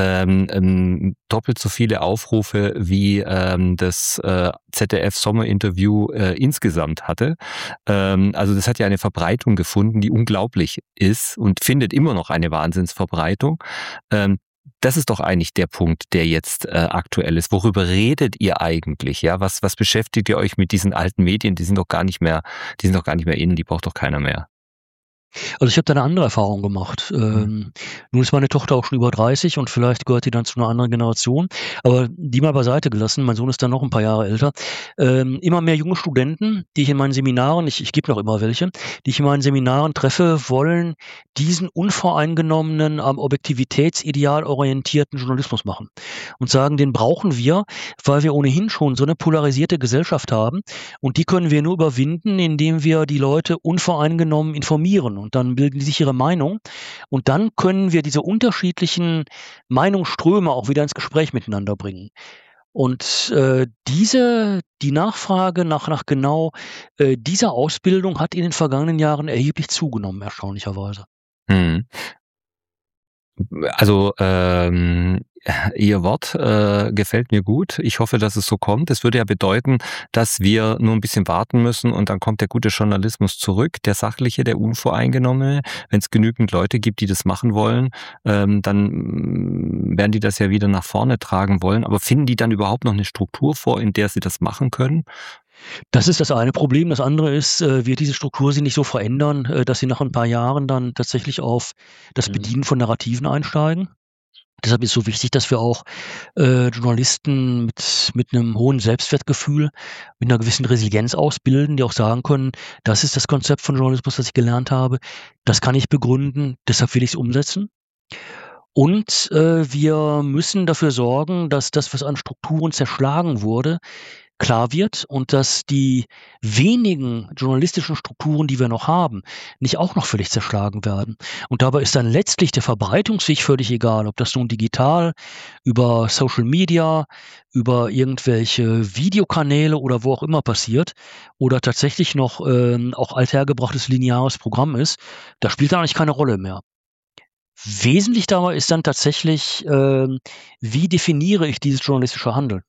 doppelt so viele Aufrufe wie das ZDF-Sommerinterview insgesamt hatte. Also das hat ja eine Verbreitung gefunden, die unglaublich ist und findet immer noch eine Wahnsinnsverbreitung. Das ist doch eigentlich der Punkt, der jetzt aktuell ist. Worüber redet ihr eigentlich? Ja, was beschäftigt ihr euch mit diesen alten Medien? Die sind doch gar nicht mehr in, die braucht doch keiner mehr. Also ich habe da eine andere Erfahrung gemacht. Nun ist meine Tochter auch schon über 30 und vielleicht gehört die dann zu einer anderen Generation. Aber die mal beiseite gelassen, mein Sohn ist dann noch ein paar Jahre älter. Immer mehr junge Studenten, die ich in meinen Seminaren, ich gebe noch immer welche, die ich in meinen Seminaren treffe, wollen diesen unvoreingenommenen, am Objektivitätsideal orientierten Journalismus machen. Und sagen, den brauchen wir, weil wir ohnehin schon so eine polarisierte Gesellschaft haben. Und die können wir nur überwinden, indem wir die Leute unvoreingenommen informieren. Und dann bilden die sich ihre Meinung. Und dann können wir diese unterschiedlichen Meinungsströme auch wieder ins Gespräch miteinander bringen. Und die Nachfrage nach genau dieser Ausbildung hat in den vergangenen Jahren erheblich zugenommen, erstaunlicherweise. Also Ihr Wort gefällt mir gut. Ich hoffe, dass es so kommt. Es würde ja bedeuten, dass wir nur ein bisschen warten müssen und dann kommt der gute Journalismus zurück, der sachliche, der unvoreingenommene. Wenn es genügend Leute gibt, die das machen wollen, dann werden die das ja wieder nach vorne tragen wollen. Aber finden die dann überhaupt noch eine Struktur vor, in der sie das machen können? Das ist das eine Problem. Das andere ist, wird diese Struktur sich nicht so verändern, dass sie nach ein paar Jahren dann tatsächlich auf das Bedienen von Narrativen einsteigen? Deshalb ist so wichtig, dass wir auch Journalisten mit einem hohen Selbstwertgefühl, mit einer gewissen Resilienz ausbilden, die auch sagen können, das ist das Konzept von Journalismus, das ich gelernt habe, das kann ich begründen, deshalb will ich es umsetzen. Und wir müssen dafür sorgen, dass das, was an Strukturen zerschlagen wurde, klar wird und dass die wenigen journalistischen Strukturen, die wir noch haben, nicht auch noch völlig zerschlagen werden. Und dabei ist dann letztlich der Verbreitungsweg völlig egal, ob das nun digital, über Social Media, über irgendwelche Videokanäle oder wo auch immer passiert oder tatsächlich noch auch althergebrachtes lineares Programm ist. Das spielt eigentlich keine Rolle mehr. Wesentlich dabei ist dann tatsächlich, wie definiere ich dieses journalistische Handeln?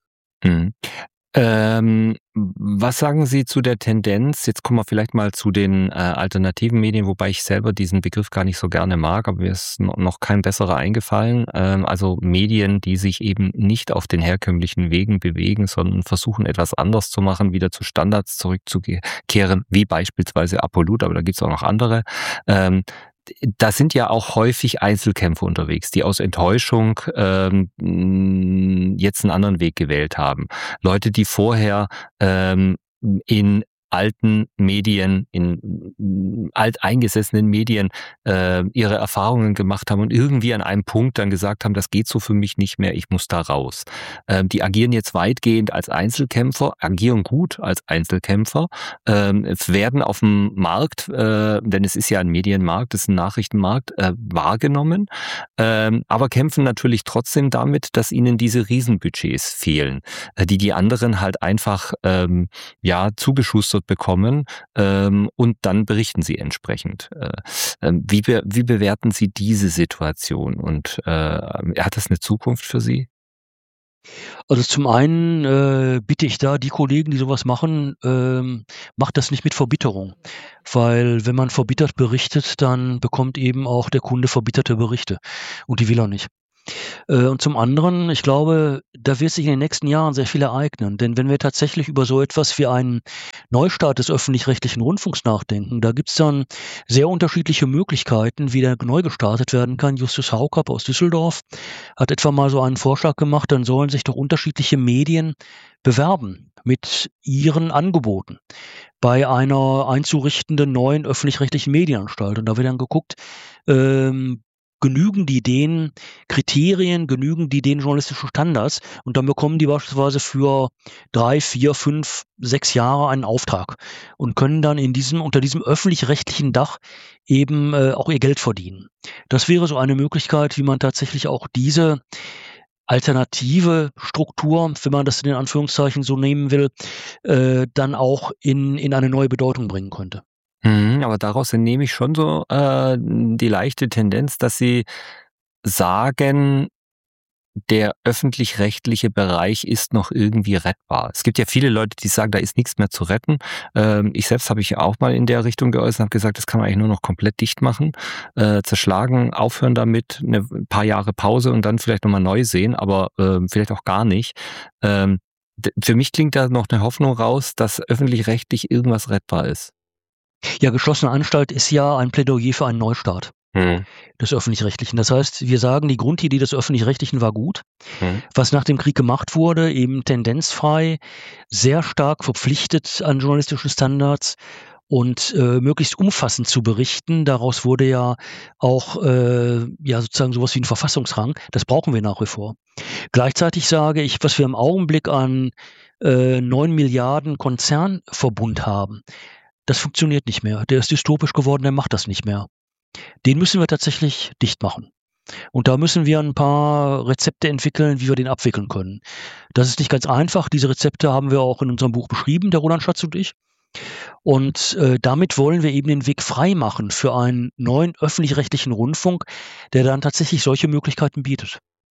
Was sagen Sie zu der Tendenz? Jetzt kommen wir vielleicht mal zu den alternativen Medien, wobei ich selber diesen Begriff gar nicht so gerne mag, aber mir ist noch kein besserer eingefallen. Also Medien, die sich eben nicht auf den herkömmlichen Wegen bewegen, sondern versuchen etwas anders zu machen, wieder zu Standards zurückzukehren, wie beispielsweise Apollut, aber da gibt es auch noch andere. Da sind ja auch häufig Einzelkämpfer unterwegs, die aus Enttäuschung jetzt einen anderen Weg gewählt haben. Leute, die vorher in alten Medien, in alteingesessenen Medien ihre Erfahrungen gemacht haben und irgendwie an einem Punkt dann gesagt haben, das geht so für mich nicht mehr, ich muss da raus. Die agieren jetzt weitgehend als Einzelkämpfer, agieren gut als Einzelkämpfer, werden auf dem Markt, denn es ist ja ein Medienmarkt, es ist ein Nachrichtenmarkt, wahrgenommen, aber kämpfen natürlich trotzdem damit, dass ihnen diese Riesenbudgets fehlen, die anderen halt einfach zugeschustert bekommen und dann berichten sie entsprechend. Wie bewerten Sie diese Situation und hat das eine Zukunft für Sie? Also zum einen bitte ich da die Kollegen, die sowas machen, macht das nicht mit Verbitterung. Weil wenn man verbittert berichtet, dann bekommt eben auch der Kunde verbitterte Berichte. Und die will er nicht. Und zum anderen, ich glaube, da wird sich in den nächsten Jahren sehr viel ereignen. Denn wenn wir tatsächlich über so etwas wie einen Neustart des öffentlich-rechtlichen Rundfunks nachdenken, da gibt es dann sehr unterschiedliche Möglichkeiten, wie der neu gestartet werden kann. Justus Haukapp aus Düsseldorf hat etwa mal so einen Vorschlag gemacht, dann sollen sich doch unterschiedliche Medien bewerben mit ihren Angeboten bei einer einzurichtenden neuen öffentlich-rechtlichen Medienanstalt. Und da wird dann geguckt, genügen die den Kriterien, genügen die den journalistischen Standards, und dann bekommen die beispielsweise für 3, 4, 5, 6 Jahre einen Auftrag und können dann unter diesem öffentlich-rechtlichen Dach eben auch ihr Geld verdienen. Das wäre so eine Möglichkeit, wie man tatsächlich auch diese alternative Struktur, wenn man das in den Anführungszeichen so nehmen will, dann auch in eine neue Bedeutung bringen könnte. Aber daraus entnehme ich schon so die leichte Tendenz, dass Sie sagen, der öffentlich-rechtliche Bereich ist noch irgendwie rettbar. Es gibt ja viele Leute, die sagen, da ist nichts mehr zu retten. Ich selbst habe ich auch mal in der Richtung geäußert und habe gesagt, das kann man eigentlich nur noch komplett dicht machen, zerschlagen, aufhören damit, ein paar Jahre Pause und dann vielleicht nochmal neu sehen, aber vielleicht auch gar nicht. Für mich klingt da noch eine Hoffnung raus, dass öffentlich-rechtlich irgendwas rettbar ist. Ja, geschlossene Anstalt ist ja ein Plädoyer für einen Neustart des Öffentlich-Rechtlichen. Das heißt, wir sagen, die Grundidee des Öffentlich-Rechtlichen war gut. Was nach dem Krieg gemacht wurde, eben tendenzfrei, sehr stark verpflichtet an journalistischen Standards und möglichst umfassend zu berichten. Daraus wurde ja auch sozusagen sowas wie ein Verfassungsrang. Das brauchen wir nach wie vor. Gleichzeitig sage ich, was wir im Augenblick an 9 Milliarden Konzernverbund haben, das funktioniert nicht mehr. Der ist dystopisch geworden, der macht das nicht mehr. Den müssen wir tatsächlich dicht machen. Und da müssen wir ein paar Rezepte entwickeln, wie wir den abwickeln können. Das ist nicht ganz einfach. Diese Rezepte haben wir auch in unserem Buch beschrieben, der Roland Schatz und ich. Und damit wollen wir eben den Weg frei machen für einen neuen öffentlich-rechtlichen Rundfunk, der dann tatsächlich solche Möglichkeiten bietet.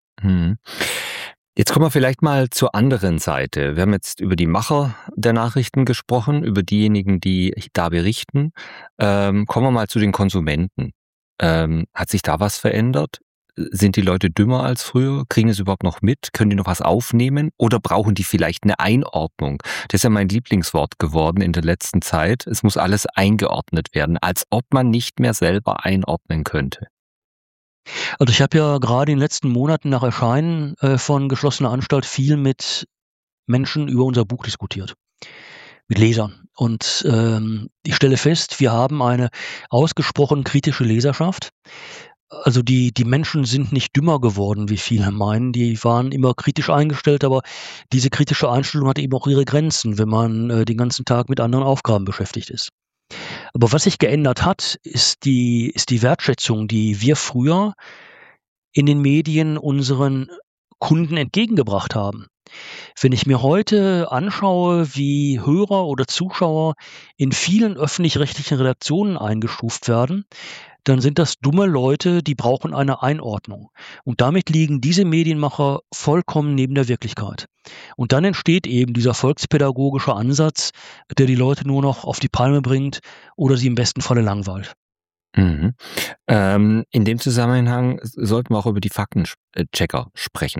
Jetzt kommen wir vielleicht mal zur anderen Seite. Wir haben jetzt über die Macher der Nachrichten gesprochen, über diejenigen, die da berichten. Kommen wir mal zu den Konsumenten. Hat sich da was verändert? Sind die Leute dümmer als früher? Kriegen es überhaupt noch mit? Können die noch was aufnehmen? Oder brauchen die vielleicht eine Einordnung? Das ist ja mein Lieblingswort geworden in der letzten Zeit. Es muss alles eingeordnet werden, als ob man nicht mehr selber einordnen könnte. Also ich habe ja gerade in den letzten Monaten nach Erscheinen von Geschlossener Anstalt viel mit Menschen über unser Buch diskutiert, mit Lesern. Und ich stelle fest, wir haben eine ausgesprochen kritische Leserschaft. Also die Menschen sind nicht dümmer geworden, wie viele meinen. Die waren immer kritisch eingestellt, aber diese kritische Einstellung hat eben auch ihre Grenzen, wenn man den ganzen Tag mit anderen Aufgaben beschäftigt ist. Aber was sich geändert hat, ist die Wertschätzung, die wir früher in den Medien unseren Kunden entgegengebracht haben. Wenn ich mir heute anschaue, wie Hörer oder Zuschauer in vielen öffentlich-rechtlichen Redaktionen eingestuft werden, dann sind das dumme Leute, die brauchen eine Einordnung. Und damit liegen diese Medienmacher vollkommen neben der Wirklichkeit. Und dann entsteht eben dieser volkspädagogische Ansatz, der die Leute nur noch auf die Palme bringt oder sie im besten Falle langweilt. In dem Zusammenhang sollten wir auch über die Faktenchecker sprechen.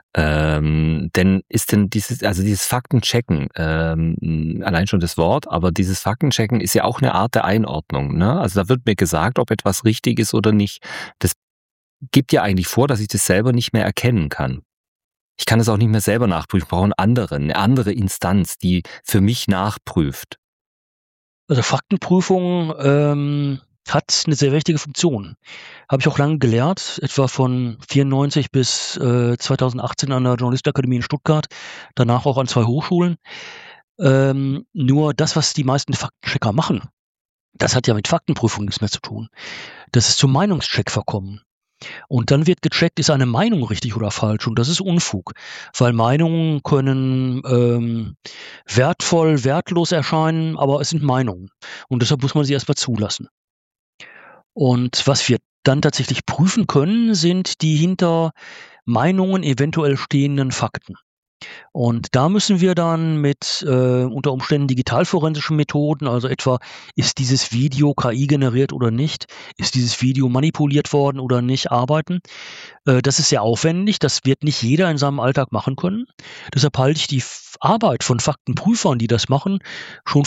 Denn ist denn dieses Faktenchecken, allein schon das Wort, aber dieses Faktenchecken ist ja auch eine Art der Einordnung, ne? Also da wird mir gesagt, ob etwas richtig ist oder nicht. Das gibt ja eigentlich vor, dass ich das selber nicht mehr erkennen kann. Ich kann es auch nicht mehr selber nachprüfen. Ich brauche eine andere Instanz, die für mich nachprüft. Also Faktenprüfung hat eine sehr wichtige Funktion. Habe ich auch lange gelehrt, etwa von 94 bis 2018 an der Journalistenakademie in Stuttgart, danach auch an 2 Hochschulen. Nur das, was die meisten Faktenchecker machen, das hat ja mit Faktenprüfung nichts mehr zu tun. Das ist zum Meinungscheck verkommen. Und dann wird gecheckt, ist eine Meinung richtig oder falsch? Und das ist Unfug, weil Meinungen können wertvoll, wertlos erscheinen, aber es sind Meinungen. Und deshalb muss man sie erstmal zulassen. Und was wir dann tatsächlich prüfen können, sind die hinter Meinungen eventuell stehenden Fakten. Und da müssen wir dann mit unter Umständen digitalforensischen Methoden, also etwa, ist dieses Video KI generiert oder nicht, ist dieses Video manipuliert worden oder nicht, arbeiten. Das ist sehr aufwendig, das wird nicht jeder in seinem Alltag machen können. Deshalb halte ich die Arbeit von Faktenprüfern, die das machen, schon